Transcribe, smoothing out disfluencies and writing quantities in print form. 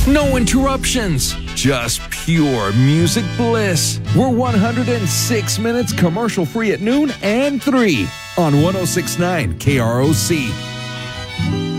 No interruptions, just pure music bliss. We're 106 minutes commercial free at noon and 3 on 1069 KROC.